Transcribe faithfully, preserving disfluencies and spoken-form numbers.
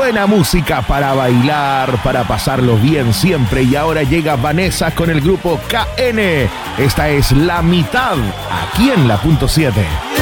Buena música para bailar, para pasarlo bien siempre. Y ahora llega Vanessa con el grupo K N. Esta es La Mitad, aquí en La Punto siete.